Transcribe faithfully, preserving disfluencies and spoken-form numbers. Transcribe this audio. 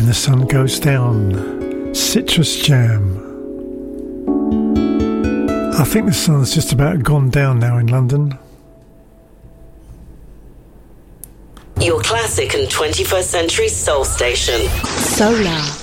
When the Sun Goes Down, Citrus Jam. I think the sun's just about gone down now in London. Your classic and twenty-first century soul station. Solar.